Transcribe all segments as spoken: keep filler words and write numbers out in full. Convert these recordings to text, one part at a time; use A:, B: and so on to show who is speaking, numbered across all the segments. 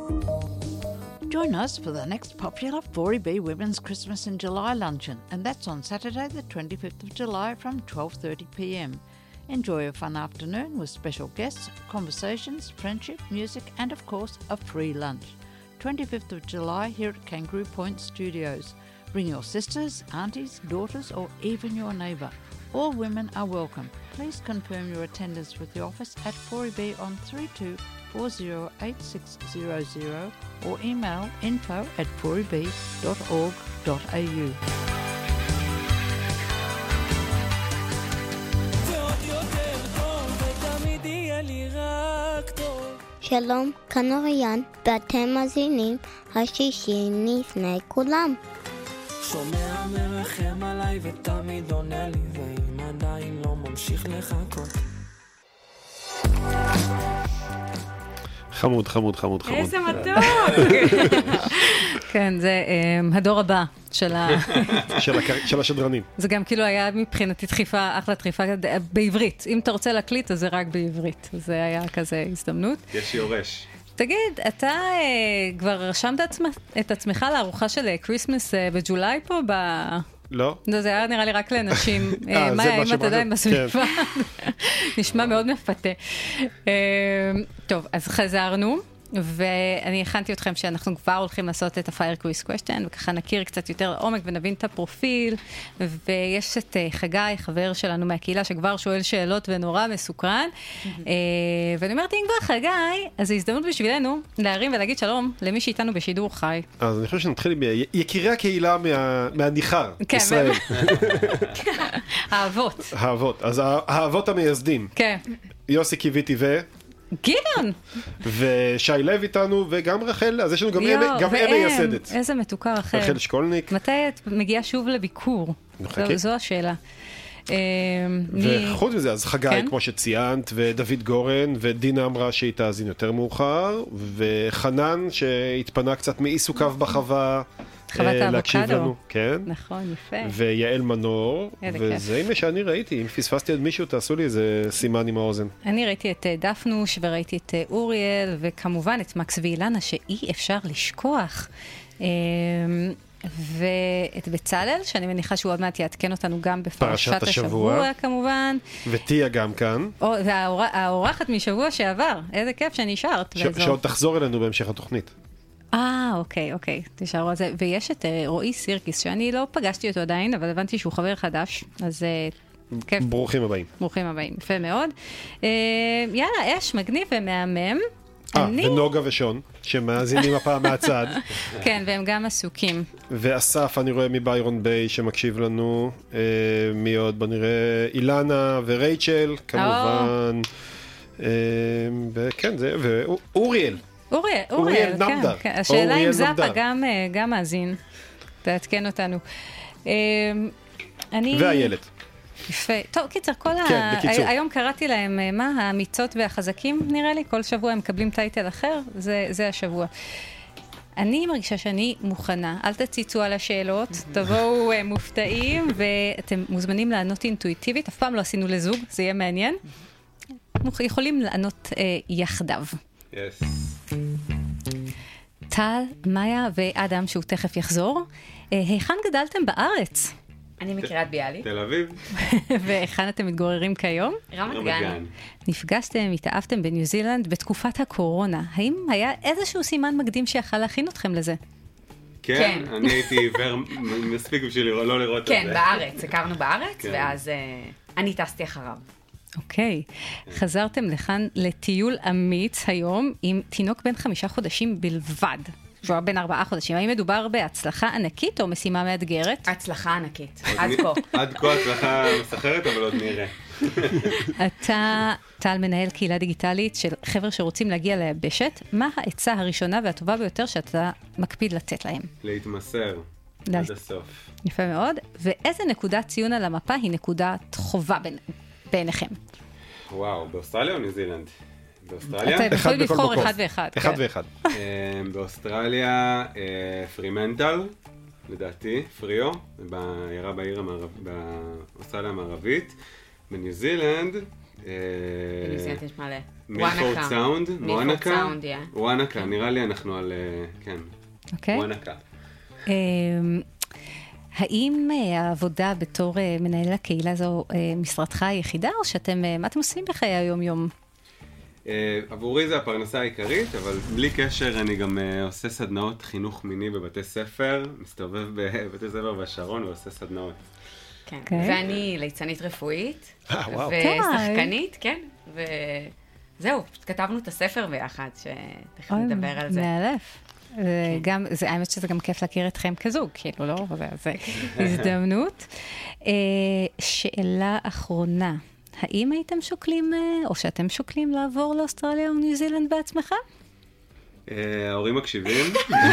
A: Join us for the next popular four E B Women's Christmas in July luncheon, and that's on Saturday the twenty-fifth of July from twelve thirty p m. Enjoy a fun afternoon with special guests, conversations, friendship, music, and of course a free lunch. twenty-fifth of July here at Kangaroo Point Studios. Bring your sisters, aunties, daughters, or even your neighbour. All women are welcome. Please confirm your attendance with the office at four E B on three two four zero eight six zero zero or email info at four e b dot org dot a u.
B: שלום, כאן אוריאן, ואתם מאזינים השישי לפני כולם.
C: שומע מרחם עליי ותמיד עונה לי, ואם עדיין לא ממשיך לחכות.
D: חמוד, חמוד, חמוד, חמוד.
E: איזה מתוק! כן, זה הדור הבא
D: של השדרנים.
E: זה גם כאילו היה מבחינתי דחיפה, אחלה דחיפה בעברית. אם אתה רוצה להקליט, אז זה רק בעברית. זה היה כזה הזדמנות.
F: יש יורש.
E: תגיד, אתה כבר רשמת את עצמך לארוחה של קריסמס בג'ולי פה?
D: לא.
E: זה היה נראה לי רק לאנשים. מה, אם אתה עדיין בסביבה? נשמע מאוד מפתה. טוב, אז חזרנו, ואני הכנתי אתכם שאנחנו כבר הולכים לעשות את ה-Fire Quiz Question, וככה נכיר קצת יותר לעומק ונבין את הפרופיל, ויש את חגי, חבר שלנו מהקהילה, שכבר שואל שאלות ונורא מסוקרן, ואני אומרת, אם כבר חגי, אז זו הזדמנות בשבילנו להרים ולהגיד שלום למי שאיתנו בשידור חי.
D: אז אני חושב שנתחיל עם יקירי הקהילה מהניחר, ישראל.
E: האבות.
D: האבות, אז האבות המייסדים.
E: כן.
D: יוסי קיוויתי ו...
E: גדעון!
D: ושי לב איתנו, וגם רחל, אז יש לנו גם אם מייסדת.
E: איזה מתוקה רחל.
D: רחל שקולניק.
E: מתי את מגיעה שוב לביקור? זו השאלה.
D: וחוץ מזה, אז חגי, כמו שציינת, ודוד גורן, ודינה אמרה שהיא תאזין יותר מאוחר, וחנן, שהתפנה קצת מעיסוקיו בחווה,
E: חוות האבוקדו.
D: כן.
E: נכון, יפה.
D: ויעל מנור, וזה מה שאני ראיתי. אם פספסתי עד מישהו, תעשו לי איזה סימן עם האוזן.
E: אני ראיתי את דפנוש, וראיתי את אוריאל, וכמובן את מקס ואילנה, שאי אפשר לשכוח. ואת בצלאל, שאני מניחה שהוא עוד מעט יעדכן אותנו גם בפרשת השבוע, כמובן.
D: ותיה גם כאן.
E: והאורחת משבוע שעבר, איזה כיף שנשארת.
D: שעוד תחזור אלינו בהמשך התוכנית.
E: אה, אוקיי, אוקיי, תשארו על זה. ויש את רועי סירקיס, שאני לא פגשתי אותו עדיין, אבל הבנתי שהוא חבר חדש, אז כיף.
D: ברוכים הבאים.
E: ברוכים הבאים, יפה מאוד. יאללה, אש, מגניב ומהמם.
D: אה, ונוגה ושון, שמאזינים הפעם מהצד.
E: כן, והם גם עסוקים.
D: ואסף, אני רואה מביירון ביי, שמקשיב לנו. מי עוד? בוא נראה, אילנה ורייצ'ל, כמובן. וכן, זה, ואוריאל.
E: אוריאל, אוריאל, כן. השאלה אם זאפה גם מאזין. תעדכן אותנו.
D: והילד.
E: יפה. טוב, קיצר, כל ה... היום קראתי להם, מה? האמיצות והחזקים, נראה לי. כל שבוע הם מקבלים טייטל אחר. זה השבוע. אני מרגישה שאני מוכנה. אל תציצו על השאלות, תבואו מופתעים, ואתם מוזמנים לענות אינטואיטיבית. אף פעם לא עשינו לזוג, זה יהיה מעניין. אנחנו יכולים לענות יחדיו.
F: יס.
E: טל, מאיה ואדם, שהוא תכף יחזור. היכן גדלתם בארץ?
G: אני מקריית ביאליק.
F: תל אביב.
E: והיכן אתם מתגוררים כיום?
G: רמת גן.
E: נפגשתם, התאהבתם בניו זילנד בתקופת הקורונה. האם היה איזשהו סימן מקדים שיכל להכין אתכם לזה?
F: כן, אני הייתי עיוור מספיק בשביל לא לראות את זה.
G: כן, בארץ. הכרנו בארץ, ואז אני טסתי אחריו.
E: אוקיי. חזרתם לכאן לטיול אמיץ היום עם תינוק בן חמישה חודשים בלבד. שהוא בן ארבעה חודשים. האם מדובר בהצלחה ענקית או משימה מאתגרת?
G: הצלחה ענקית. עד כה.
F: עד כה הצלחה מסחרת, אבל עוד נראה.
E: אתה, טל, מנהל קהילה דיגיטלית של חבר'ה שרוצים להגיע ליבשת. מה העצה הראשונה והטובה ביותר שאתה מקפיד לתת להם?
F: להתמסר. עד הסוף.
E: יפה מאוד. ואיזה נקודת ציון על המפה היא נקודת חובה בעיניכם?
F: וואו, באוסטרליה או ניו זילנד? באוסטרליה?
E: אתה יכול לבחור אחד ואחד.
D: אחד ואחד.
F: באוסטרליה, פרימנטל, לדעתי, פריו, בעיירה בעיר באוסטרליה המערבית. בניו זילנד,
G: בניו זילנד יש מלא.
F: מילפורד סאונד?
G: מילפורד סאונד, יא.
F: וואנקה, נראה לי אנחנו על... כן.
E: אוקיי.
F: וואנקה.
E: האם העבודה בתור מנהל הקהילה זו משרתך היחידה, או שאתם, מה אתם עושים בחיי היום-יום?
F: עבורי זה הפרנסה העיקרית, אבל בלי קשר אני גם עושה סדנאות חינוך מיני בבתי ספר, מסתובב בבתי ספר בשרון ועושה סדנאות.
G: כן, ואני ליצנית רפואית,
D: וואו.
G: ושחקנית, כן, וזהו, כתבנו את הספר ביחד, שתכף נדבר על זה.
E: מאלף. גם, זה, האמת שזה גם כיף להכיר אתכם כזוג, כאילו, לא? זה הזדמנות. שאלה אחרונה, האם הייתם שוקלים, או שאתם שוקלים לעבור לאוסטרליה או ניו זילנד בעצמך?
F: ההורים מקשיבים.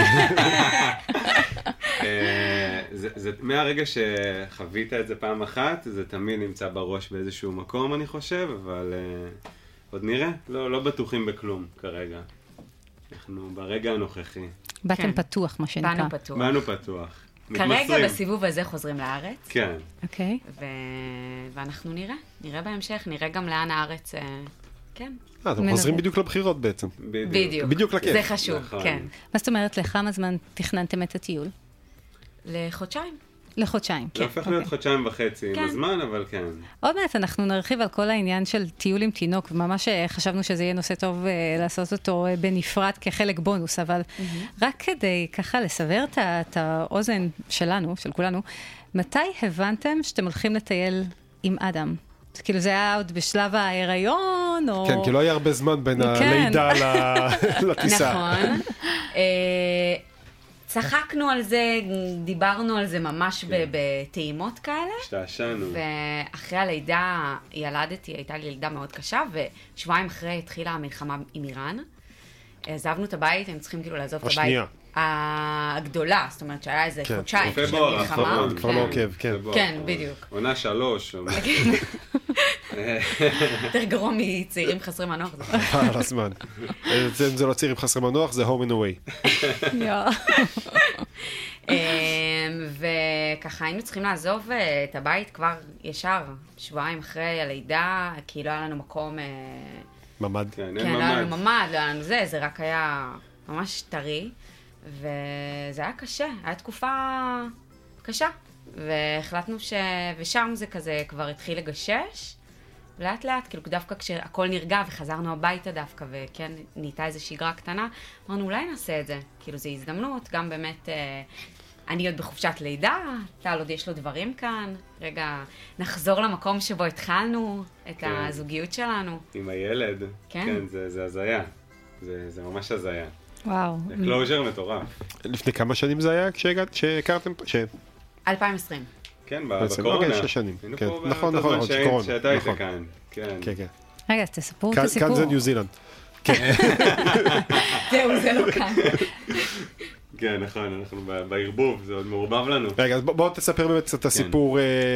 F: מהרגע שחווית את זה פעם אחת, זה תמיד נמצא בראש באיזשהו מקום, אני חושב, אבל עוד נראה, לא בטוחים בכלום כרגע. אנחנו ברגע הנוכחי.
E: באתם פתוח, מה שנקרא.
G: באנו פתוח.
F: באנו פתוח.
G: כרגע בסיבוב הזה חוזרים לארץ.
F: כן.
E: אוקיי.
G: ואנחנו נראה, נראה בהמשך, נראה גם לאן הארץ, כן.
D: אה, אתם חוזרים בדיוק לבחירות בעצם.
G: בדיוק.
D: בדיוק לכיף.
G: זה חשוב, כן.
E: מה זאת אומרת, לכמה זמן תכננתם את הטיול?
G: לחודשיים.
E: לחודשיים, כן.
F: זה הופך להיות חודשיים וחצי עם הזמן, אבל כן.
E: עוד מעט אנחנו נרחיב על כל העניין של טיול עם תינוק, וממש חשבנו שזה יהיה נושא טוב לעשות אותו בנפרד כחלק בונוס, אבל רק כדי ככה לסבר את האוזן שלנו, של כולנו, מתי הבנתם שאתם הולכים לטייל עם אדם? כאילו זה היה עוד בשלב ההיריון, או...
D: כן, כי לא היה הרבה זמן בין הלידה לטיסה.
G: נכון. צחקנו על זה, דיברנו על זה ממש בטעימות כאלה.
F: השתעשענו.
G: ואחרי הלידה ילדתי, הייתה לי לידה מאוד קשה, ושבועיים אחרי התחילה המלחמה עם איראן. עזבנו את הבית, היינו צריכים כאילו לעזוב את הבית.
D: השנייה.
G: הגדולה, זאת אומרת שהיה איזה חודשיים
F: של מלחמה.
D: כבר לא עוקב, כן.
G: כן, בדיוק.
F: עונה שלוש.
G: יותר גרוע מצעירים חסרי מנוח.
D: על הזמן. זה לא צעירים חסרי מנוח, זה home and away.
G: וככה היינו צריכים לעזוב את הבית כבר ישר, שבועיים אחרי הלידה, כי לא היה לנו מקום...
D: ממד.
G: כן, לא היה לנו ממד, לא היה לנו זה, זה רק היה ממש טרי. וזה היה קשה, היה תקופה קשה, והחלטנו ש... ושם זה כזה כבר התחיל לגשש, לאט לאט, כאילו דווקא כשהכל נרגע וחזרנו הביתה דווקא, וכן נהייתה איזו שגרה קטנה, אמרנו אולי נעשה את זה, כאילו זו הזדמנות, גם באמת, אה, אני עוד בחופשת לידה, טל עוד יש לו דברים כאן, רגע נחזור למקום שבו התחלנו את כן. הזוגיות שלנו.
F: עם הילד,
G: כן,
F: כן זה, זה הזיה, זה, זה ממש הזיה.
E: וואו.
F: זה קלוז'ר מטורף.
D: לפני כמה שנים זה היה כשהכרתם?
G: אלפיים ועשרים.
F: כן, בקורונה.
D: אוקיי, שש שנים.
F: נכון, נכון, נכון. שאתה היית כאן. כן,
D: כן.
E: רגע, תספרו את הסיפור.
D: כאן זה ניו זילנד. כן.
G: זהו, זה לא כאן.
F: כן, נכון, אנחנו בערבוב, זה עוד מעורבב לנו.
D: רגע, אז בואו תספר באמת קצת את הסיפור.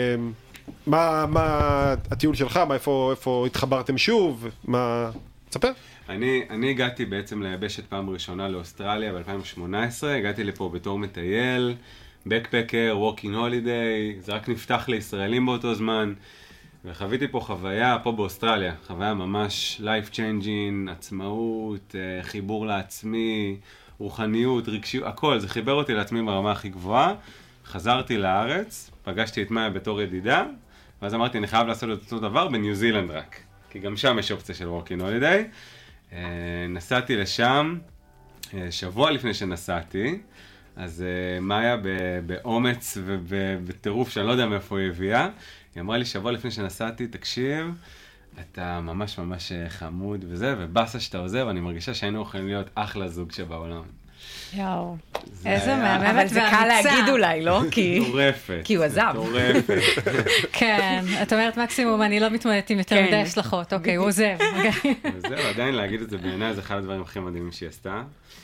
D: מה הטיול שלך? איפה התחברתם שוב? מה... תספר.
F: אני, אני הגעתי בעצם ליבשת פעם ראשונה לאוסטרליה ב-אלפיים שמונה עשרה, הגעתי לפה בתור מטייל, בקפקר, ווקינג הולידיי, זה רק נפתח לישראלים באותו זמן, וחוויתי פה חוויה, פה באוסטרליה, חוויה ממש life changing, עצמאות, חיבור לעצמי, רוחניות, רגשיות, הכל, זה חיבר אותי לעצמי ברמה הכי גבוהה, חזרתי לארץ, פגשתי את מאיה בתור ידידה, ואז אמרתי, אני חייב לעשות את אותו דבר בניו זילנד רק, כי גם שם יש אופציה של ווקינג הולידיי, נסעתי לשם, שבוע לפני שנסעתי, אז מאיה באומץ ובטירוף שאני לא יודע מאיפה היא הביאה, היא אמרה לי שבוע לפני שנסעתי, תקשיב, אתה ממש ממש חמוד וזה, ובאסה שאתה עוזב, אני מרגישה שהיינו יכולים להיות אחלה זוג שבעולם.
E: יואו, איזה מהממת ואמיצה.
G: אבל זה קל להגיד אולי, לא?
F: מטורפת.
G: כי הוא עזב.
F: מטורפת.
E: כן, את אומרת מקסימום, אני לא מתמודדת עם יותר מדי השלכות, אוקיי, הוא עוזב.
F: וזהו, עדיין להגיד את זה בעיניי, זה אחד הדברים הכי מדהימים שהיא עשתה.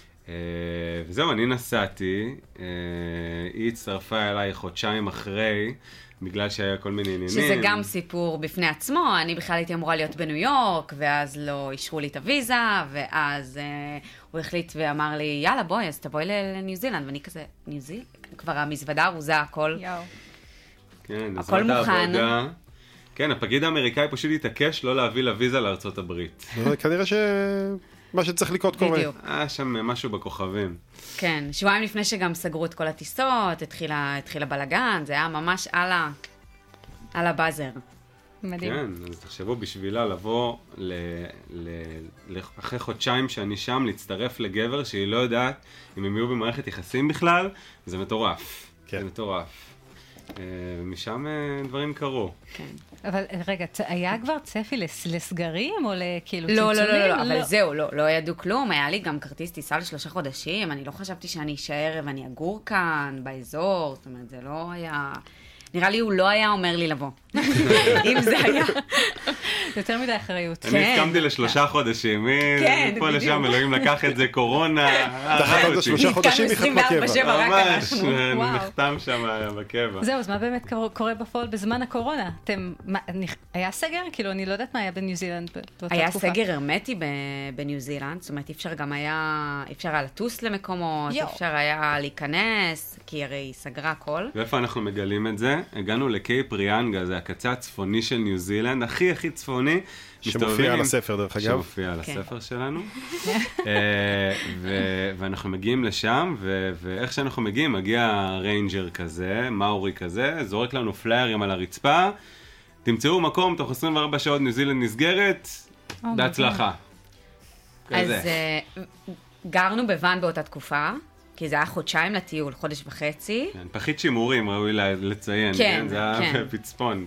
F: וזהו, אני נסעתי, היא הצטרפה אליי חודשיים אחרי, בגלל שהיה כל מיני עניינים.
G: שזה גם סיפור בפני עצמו, אני בכלל הייתי אמורה להיות בניו יורק, ואז לא אישרו לי את הוויזה, ואז אה, הוא החליט ואמר לי, יאללה בואי, אז תבואי לניו זילנד, ואני כזה, ניו זילנד? כבר המזוודה ארוזה, הכל,
F: כן,
G: הכל מוכן.
F: העבודה, כן, הפקיד האמריקאי פשוט התעקש לא להביא לוויזה לארצות הברית.
D: כנראה שמה שצריך לקרות קורה.
G: בדיוק.
F: היה שם משהו בכוכבים.
G: כן, שבועיים לפני שגם סגרו את כל הטיסות, התחילה, התחילה בלגן, זה היה ממש על ה... על הבאזר.
E: מדהים.
F: כן, אז תחשבו בשבילה לבוא ל... ל... ל... אחרי חודשיים שאני שם, להצטרף לגבר שהיא לא יודעת אם הם יהיו במערכת יחסים בכלל, זה מטורף.
D: כן.
F: זה מטורף. ומשם דברים קרו.
G: כן.
E: אבל רגע, היה כבר צפי לסגרים או לכאילו
G: לא,
E: צמצומים?
G: לא, לא, לא, אבל זהו, לא, לא ידעו כלום, היה לי גם כרטיס טיסה לשלושה חודשים, אני לא חשבתי שאני אשאר ואני אגור כאן, באזור, זאת אומרת, זה לא היה... נראה לי הוא לא היה אומר לי לבוא. אם זה היה.
E: יותר מדי אחריות.
F: אני הסכמתי לשלושה חודשים, מפה לשם אלוהים לקח את זה קורונה.
D: תחת עוד שלושה חודשים יחד בקבע.
F: ממש, נחתם שם בקבע.
E: זהו, אז מה באמת קורה בפועל בזמן הקורונה? היה סגר? כאילו, אני לא יודעת מה היה בניו זילנד באותה תקופה.
G: היה סגר הרמטי בניו זילנד, זאת אומרת, אפשר גם היה, אפשר היה לטוס למקומות, אפשר היה להיכנס, כי הרי היא סגרה הכל.
F: ואיפה אנחנו מגלים את זה? הגענו לקייפ ריאנגה, זה הקצה הצפוני של ניו זילנד, הכי הכי צפוני.
D: שמופיע על הספר דרך אגב.
F: שמופיע על הספר שלנו. ואנחנו מגיעים לשם, ואיך שאנחנו מגיעים, מגיע ריינג'ר כזה, מאורי כזה, זורק לנו פליירים על הרצפה, תמצאו מקום, תוך עשרים וארבע שעות ניו זילנד נסגרת, בהצלחה.
G: אז גרנו בוואן באותה תקופה, כי זה היה חודשיים לטיול, חודש וחצי.
F: כן, פחית שימורים, ראוי לציין,
G: כן,
F: זה היה פצפון.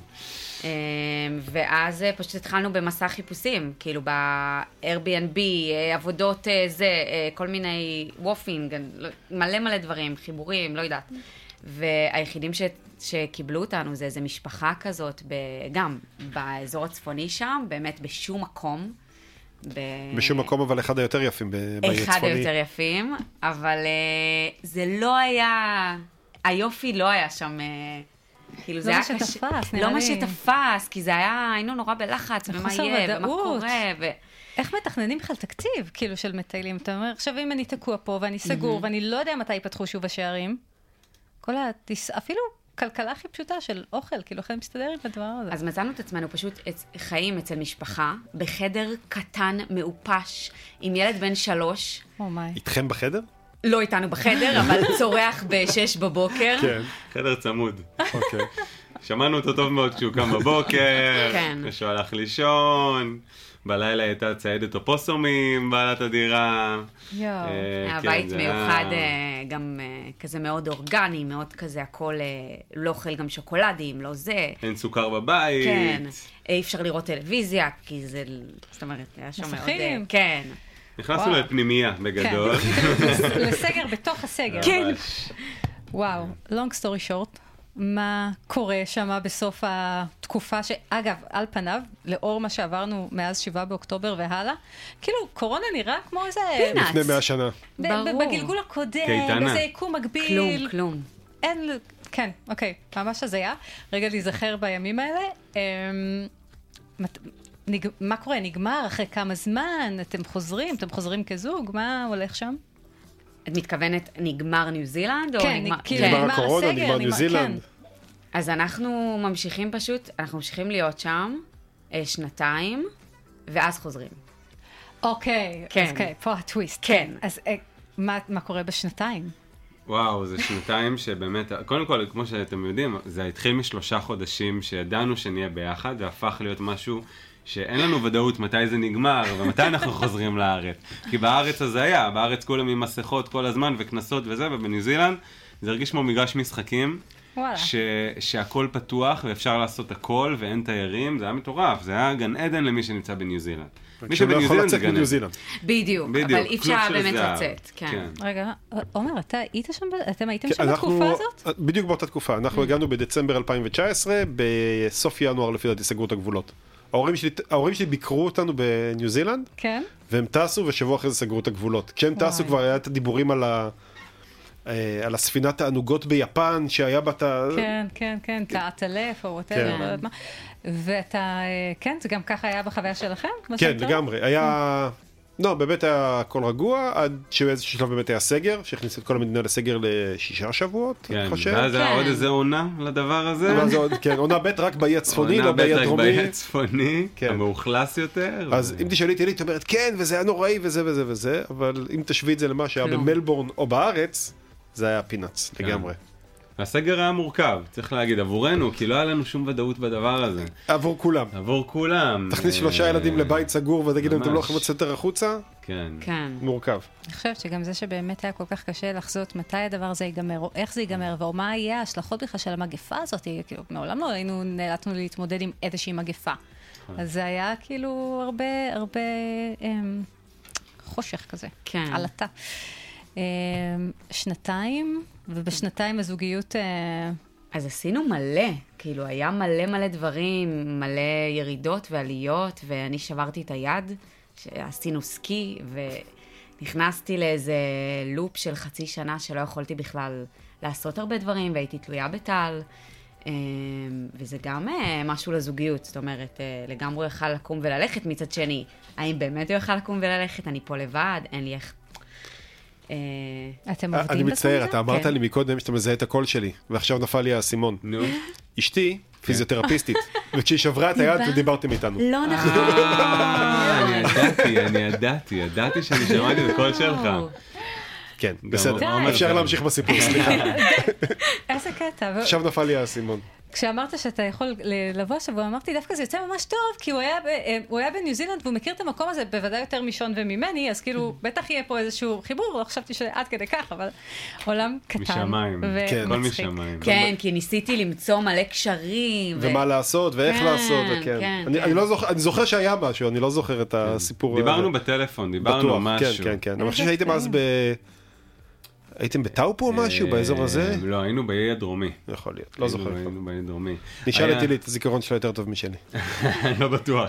G: ואז פשוט התחלנו במסע חיפושים, כאילו ב-Airbnb, עבודות זה, כל מיני וופינג, מלא מלא דברים, חיבורים, לא יודעת. והיחידים ש... שקיבלו אותנו זה איזו משפחה כזאת, גם באזור הצפוני שם, באמת בשום מקום.
D: ב... בשום מקום, אבל אחד היותר יפים בעיר הצפוני.
G: אחד היותר יפים, אבל uh, זה לא היה, היופי לא היה שם, uh, כאילו
E: לא
G: זה היה
E: קשה. לא מה שתפס, נראה
G: לא
E: לי.
G: מה שתפס, כי זה היה, היינו נורא בלחץ, ומה יהיה, ומה קורה, ו...
E: איך מתכננים בכלל תקציב, כאילו, של מטיילים? אתה אומר, עכשיו אם אני תקוע פה, ואני סגור, ואני לא יודע מתי ייפתחו שוב השערים, כל הטיס, אפילו... כלכלה הכי פשוטה של אוכל, כאילו איך הם מסתדר עם הדבר הזה.
G: אז מצאנו את עצמנו פשוט חיים אצל משפחה, בחדר קטן, מעופש, עם ילד בן שלוש.
E: אומיי.
D: איתכם בחדר?
G: לא איתנו בחדר, אבל צורח בשש בבוקר.
F: כן, חדר צמוד. אוקיי. שמענו אותו טוב מאוד כשהוא קם בבוקר,
G: כן.
F: כשהוא הלך לישון. בלילה הייתה ציידת אופוסומים, בעלת הדירה.
E: יואו.
G: הבית מיוחד, גם כזה מאוד אורגני, מאוד כזה הכל, לא אוכל גם שוקולדים, לא זה.
F: אין סוכר בבית.
G: כן. אי אפשר לראות טלוויזיה, כי זה, זאת אומרת, היה שם מאוד...
E: מסכים.
G: כן.
F: נכנסנו לפנימייה בגדול.
E: לסגר בתוך הסגר.
G: כן.
E: וואו, long story short. מה קורה שם בסוף התקופה שאגב, על פניו, לאור מה שעברנו מאז שבעה באוקטובר והלאה, כאילו קורונה נראה כמו איזה...
G: פינאץ.
D: לפני מאה שנה.
G: ברור.
E: בגלגול הקודם,
F: קייטנה.
E: איזה עיקום מקביל.
G: כלום, כלום.
E: אין, כן, אוקיי, ממש הזיה. רגע להיזכר בימים האלה. אמ, מת- נג, מה קורה? נגמר אחרי כמה זמן? אתם חוזרים? אתם חוזרים כזוג? מה הולך שם?
G: את מתכוונת נגמר ניו זילנד?
E: כן,
G: או נגמר...
E: כאילו
D: נגמר
E: נגמר
D: הקורונה,
E: הסגר,
D: נגמר ניו
E: נגמר-
D: זילנד.
G: אז אנחנו ממשיכים פשוט, אנחנו ממשיכים להיות שם אה, שנתיים, ואז חוזרים.
E: אוקיי,
G: כן.
E: אז אוקיי, פה הטוויסט.
G: כן.
E: אז אה, מה, מה קורה בשנתיים?
F: וואו, זה שנתיים שבאמת, קודם כל, כמו שאתם יודעים, זה התחיל משלושה חודשים שידענו שנהיה ביחד, והפך להיות משהו שאין לנו ודאות מתי זה נגמר, ומתי אנחנו חוזרים לארץ. כי בארץ הזה היה, בארץ כולם עם מסכות כל הזמן, וכנסות וזה, ובניו זילנד זה הרגיש כמו מגרש משחקים, ש, שהכל פתוח, ואפשר לעשות הכל, ואין תיירים, זה היה מטורף, זה היה גן עדן למי שנמצא בניו זילנד. מי
D: שלא יכול לצאת
F: גן
D: מניו זילנד.
G: בדיוק,
F: בדיוק,
G: אבל אי אפשר
F: כלוב של
G: באמת
F: זהב.
G: לצאת. כן.
E: רגע, עומר, אתה היית שם, אתם הייתם
D: כן,
E: שם בתקופה הזאת?
D: בדיוק באותה תקופה. אנחנו הגענו בדצמבר אלפיים תשע עשרה, בסוף ינואר לפי דעתי סגרו את הגבולות. ההורים שלי, ההורים שלי ביקרו אותנו בניו זילנד,
E: כן.
D: והם טסו ושבוע אחרי זה סגרו את הגבולות. כשהם טסו כבר היה את הדיבורים על ה... על הספינת הענוגות ביפן, שהיה בת ה...
E: כן, כן, כן, תעטלף או וואטאבר, לא יודעת מה. ואתה, כן, זה גם ככה היה בחוויה שלכם?
D: כן, לגמרי. היה... לא, באמת היה הכל רגוע, עד שבאיזשהו שלב באמת היה סגר, שהכניס את כל המדינה לסגר לשישה שבועות, אני חושב.
F: כן, ואז היה עוד איזה עונה לדבר הזה.
D: ואז עוד, כן, עונה ב' רק באי הצפוני, לא באי הדרומי.
F: עונה ב' רק באי הצפוני, המאוכלס יותר.
D: אז אם תשאלי אותי, היא אומרת, כן, וזה היה נוראי, וזה וזה וזה, אבל אם תשווי את זה למה שהיה במלבורן או בארץ, זה היה פינאץ, לגמרי.
F: הסגר היה מורכב, צריך להגיד, עבורנו, כי לא היה לנו שום ודאות בדבר הזה.
D: עבור כולם.
F: עבור כולם.
D: תכניס שלושה ילדים לבית סגור ותגיד להם, אתם לא יכולים לצאת יותר החוצה?
F: כן.
G: כן.
D: מורכב.
E: אני חושבת שגם זה שבאמת היה כל כך קשה לחזות מתי הדבר הזה ייגמר, או איך זה ייגמר, או מה יהיה ההשלכות בכלל של המגפה הזאת, כאילו, מעולם לא היינו נאלצנו להתמודד עם איזושהי מגפה. אז זה היה כאילו הרבה, הרבה אמ, חושך כזה.
G: כן.
E: עלתה. אמ, שנתיים, ובשנתיים הזוגיות...
G: אז עשינו מלא, כאילו היה מלא מלא דברים, מלא ירידות ועליות, ואני שברתי את היד, שעשינו סקי, ונכנסתי לאיזה לופ של חצי שנה שלא יכולתי בכלל לעשות הרבה דברים, והייתי תלויה בטל, וזה גם משהו לזוגיות, זאת אומרת, לגמרי הוא יכל לקום וללכת מצד שני. האם באמת הוא יכל לקום וללכת? אני פה לבד, אין לי איך...
E: אתם עובדים
D: אני מצטער, אתה אמרת לי מקודם שאתה מזהה את הקול שלי, ועכשיו נפל לי האסימון.
F: נו.
D: אשתי פיזיותרפיסטית, וכשהיא שברה את היד ודיברתם איתנו.
G: לא נכון.
F: אני ידעתי, אני ידעתי, ידעתי שאני שמעתי את הקול שלך.
D: כן, בסדר, אפשר להמשיך בסיפור, סליחה.
E: איזה קטע.
D: עכשיו נפל לי האסימון.
E: כשאמרת שאתה יכול לבוא שבוע, אמרתי דווקא זה יוצא ממש טוב, כי הוא היה, הוא היה בניו זילנד והוא מכיר את המקום הזה בוודאי יותר משון וממני, אז כאילו בטח יהיה פה איזשהו חיבור, לא חשבתי שעד כדי כך, אבל עולם קטן.
F: משמיים, כל משמיים.
G: כן, כי ניסיתי למצוא מלא קשרים.
D: ומה לעשות ואיך לעשות, וכן. אני זוכר שהיה משהו, אני לא זוכר את הסיפור.
F: דיברנו בטלפון, דיברנו משהו.
D: כן, כן, כן. אני חושב שהייתם אז ב... הייתם בטאופו או משהו באזור הזה?
F: לא, היינו באי הדרומי.
D: יכול להיות, לא זוכר.
F: היינו באי הדרומי.
D: נשאל את לי את הזיכרון שלו יותר טוב משלי.
F: לא בטוח.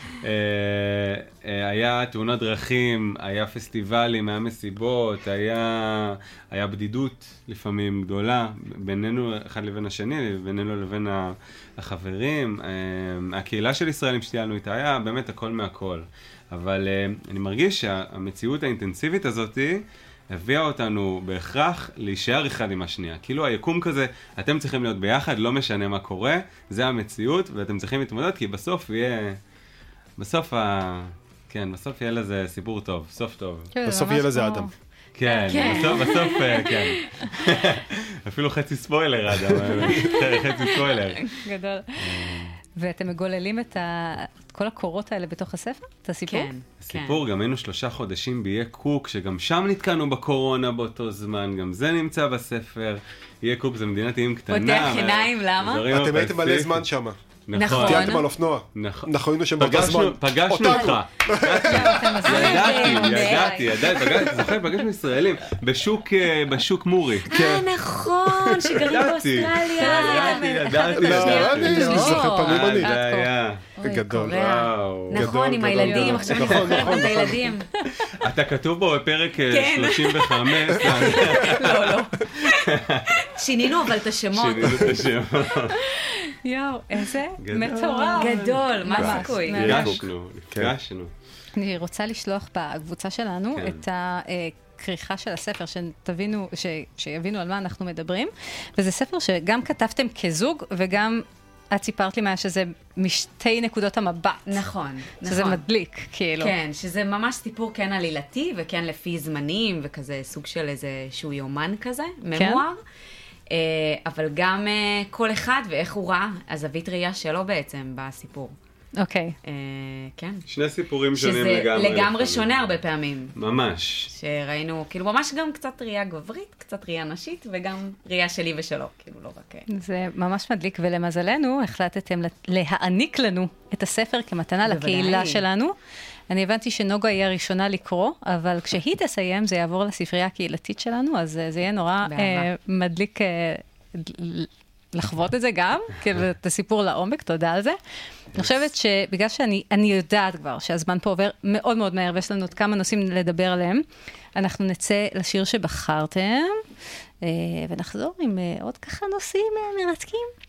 F: היה תאונות דרכים, היה פסטיבלים, היה מסיבות, היה בדידות לפעמים גדולה, בינינו אחד לבין השני, בינינו לבין החברים. הקהילה של ישראלים שטיילנו איתה היה באמת הכל מהכל. אבל אני מרגיש שהמציאות האינטנסיבית הזאת הביאה אותנו בהכרח להישאר אחד עם השנייה. כאילו היקום כזה, אתם צריכים להיות ביחד, לא משנה מה קורה, זה המציאות, ואתם צריכים להתמודד, כי בסוף יהיה... בסוף ה... כן, בסוף יהיה לזה סיפור טוב, סוף טוב.
D: בסוף יהיה לזה אדם.
F: כן, בסוף, בסוף, כן. אפילו חצי ספוילר, אדם. חצי ספוילר.
E: גדול. ואתם מגוללים את כל הקורות האלה בתוך הספר? את הסיפור?
G: כן.
F: הסיפור, גם היינו שלושה חודשים באיי קוק, שגם שם נתקענו בקורונה באותו זמן, גם זה נמצא בספר. איי קוק זה מדינת איים קטנה.
G: פותח עיניים, למה?
D: אתם הייתם מלא זמן שם.
F: נכון.
D: טיילתם על אופנוע.
F: נכון.
D: היינו שם באותו זמן.
F: פגשנו אותך. ידעתי, ידעתי, ידעתי. זוכר, פגשנו ישראלים. בשוק מורי.
G: אה, נכון, שגרים באוסטרליה.
F: ידעתי, ידעתי.
D: לא, אני זוכר פנים אני.
F: זה היה.
D: גדול.
G: נכון, עם הילדים. עכשיו אני זוכרת את הילדים.
F: אתה כתוב בו בפרק שלושים וחמש.
G: לא, לא. שינינו אבל את השמות.
F: שינינו את השמות.
E: יואו, איזה מטורף.
G: גדול, מה הסיכוי?
F: נפגשנו, נפגשנו.
E: אני רוצה לשלוח בקבוצה שלנו את הכריכה של הספר, שתבינו, שיבינו על מה אנחנו מדברים. וזה ספר שגם כתבתם כזוג, וגם את סיפרת לי מה שזה משתי נקודות המבט.
G: נכון, נכון.
E: שזה מדליק, כאילו.
G: כן, שזה ממש סיפור כן עלילתי, וכן לפי זמנים, וכזה סוג של איזה שהוא יומן כזה, ממואר. אבל גם כל אחד ואיך הוא ראה, הזווית ראייה שלו בעצם בסיפור.
E: אוקיי.
G: כן.
F: שני סיפורים שונים לגמרי.
G: שזה לגמרי שונה הרבה פעמים.
F: ממש.
G: שראינו, כאילו ממש גם קצת ראייה גברית, קצת ראייה נשית, וגם ראייה שלי ושלו, כאילו לא רק...
E: זה ממש מדליק, ולמזלנו החלטתם להעניק לנו את הספר כמתנה לקהילה שלנו. אני הבנתי שנוגה היא הראשונה לקרוא, אבל כשהיא תסיים זה יעבור לספרייה הקהילתית שלנו, אז זה יהיה נורא מדליק לחוות את זה גם, כאילו את הסיפור לעומק, תודה על זה. אני חושבת שבגלל שאני יודעת כבר שהזמן פה עובר מאוד מאוד מהר, ויש לנו עוד כמה נושאים לדבר עליהם, אנחנו נצא לשיר שבחרתם, ונחזור עם עוד ככה נושאים מרתקים.